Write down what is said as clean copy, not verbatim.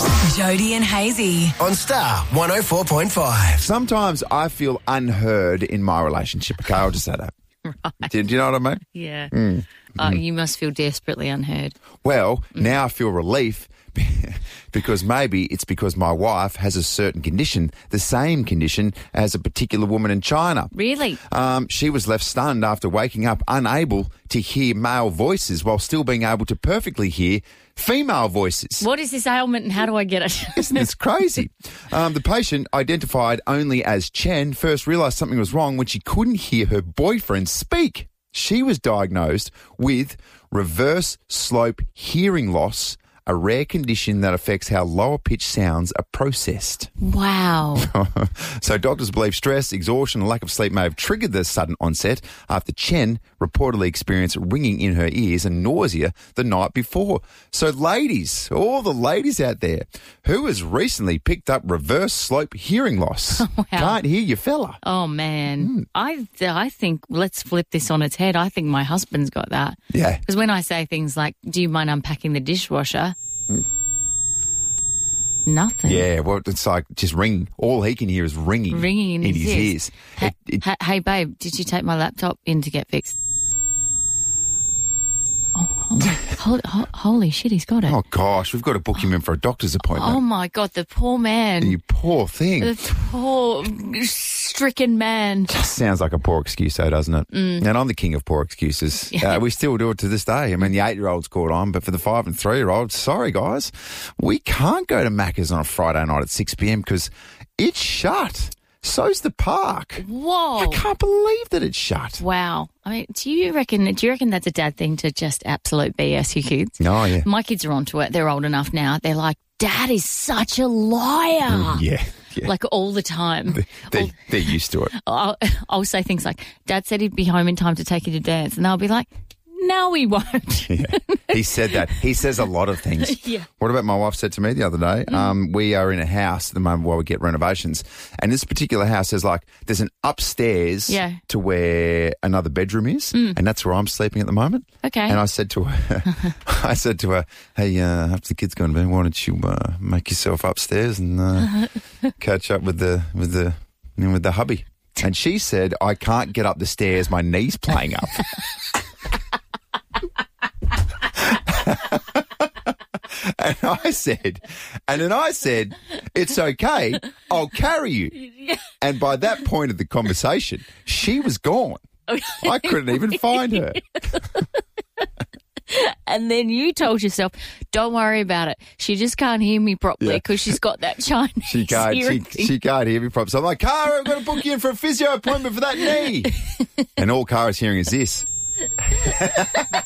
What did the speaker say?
Jody and Hazy on Star 104.5. Sometimes I feel unheard in my relationship. Okay, I'll just say that. Right. Do you know what I mean? Yeah. You must feel desperately unheard. Well, now I feel relief because maybe it's because my wife has a certain condition, the same condition as a particular woman in China. Really? She was left stunned after waking up unable to hear male voices while still being able to perfectly hear female voices. What is this ailment and how do I get it? Isn't this crazy? The patient, identified only as Chen, first realised something was wrong when she couldn't hear her boyfriend speak. She was diagnosed with reverse slope hearing loss, a rare condition that affects how lower pitch sounds are processed. Wow. So doctors believe stress, exhaustion and lack of sleep may have triggered the sudden onset after Chen reportedly experienced ringing in her ears and nausea the night before. So ladies, all the ladies out there, who has recently picked up reverse slope hearing loss? Wow. Can't hear your fella. Oh, man. I think, let's flip this on its head. I think my husband's got that. Yeah. Because when I say things like, do you mind unpacking the dishwasher? Nothing. Yeah, well, it's like just ringing. All he can hear is ringing In his his ears. Hey, babe, did you take my laptop in to get fixed? Oh, holy shit, he's got it. Oh, gosh, we've got to book him in for a doctor's appointment. Oh, my God, the poor man. You poor thing. The poor stricken man. Sounds like a poor excuse, though, doesn't it? And I'm the king of poor excuses. We still do it to this day. I mean, the 8-year-old's caught on, but for the 5 and 3-year-olds, sorry, guys, we can't go to Macca's on a Friday night at 6 p.m. because it's shut. So's the park. Whoa. I can't believe that it's shut. Wow. I mean, do you reckon that's a dad thing to just absolute BS your kids? Oh, yeah. My kids are onto it. They're old enough now. They're like, Dad is such a liar. Yeah. Like all the time. They're used to it. I'll say things like, Dad said he'd be home in time to take you to dance. And they'll be like, no, he won't. Yeah. He said that. He says a lot of things. Yeah. What about my wife said to me the other day? We are in a house at the moment while we get renovations. And this particular house there's an upstairs to where another bedroom is. And that's where I'm sleeping at the moment. Okay. And I said to her, hey, after the kids go to bed, why don't you make yourself upstairs and catch up with the hubby? And she said, I can't get up the stairs. My knee's playing up. And then I said, it's okay, I'll carry you. And by that point of the conversation, she was gone. I couldn't even find her. And then you told yourself, don't worry about it. She just can't hear me properly because she's got that Chinese She can't hear me properly. So I'm like, Cara, I've got to book you in for a physio appointment for that knee. And all Cara's hearing is this.